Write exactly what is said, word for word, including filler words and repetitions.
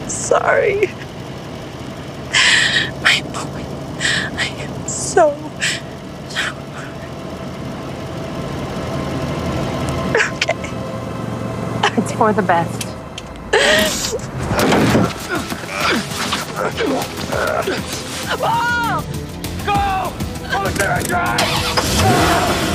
sorry. My boy, I am so, so okay. It's for the best. Paul! Go! Over there, drive!